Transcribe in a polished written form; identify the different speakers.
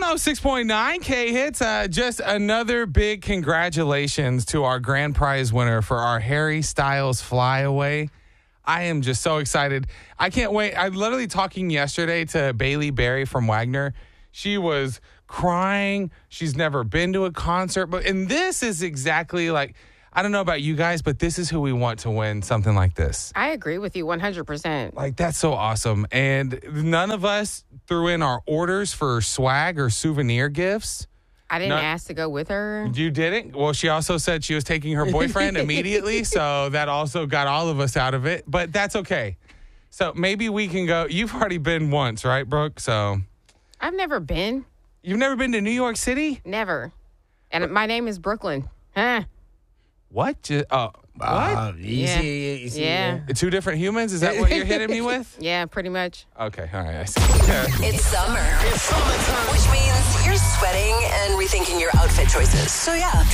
Speaker 1: 106.9 K Hits. Just another big congratulations to our grand prize winner for our Harry Styles Flyaway. I am just so excited. I can't wait. I'm literally talking yesterday to Bailey Berry from Wagner. She was crying. She's never been to a concert. And this is exactly like, I don't know about you guys, but this is who we want to win something like this.
Speaker 2: I agree with you 100%.
Speaker 1: Like, that's so awesome. And none of us threw in our orders for swag or souvenir gifts.
Speaker 2: I didn't ask to go with her.
Speaker 1: You didn't? Well, she also said she was taking her boyfriend immediately, so that also got all of us out of it. But that's okay. So maybe we can go. You've already been once, right, Brooke? So
Speaker 2: I've never been.
Speaker 1: You've never been to New York City?
Speaker 2: Never. And my name is Brooklyn. Huh?
Speaker 1: What? What?
Speaker 3: Easy.
Speaker 2: Yeah.
Speaker 1: Two different humans? Is that what you're hitting me with?
Speaker 2: Yeah, pretty much.
Speaker 1: Okay, all right. I see.
Speaker 4: It's summer. It's summertime. Which means you're sweating and rethinking your outfit choices. So yeah.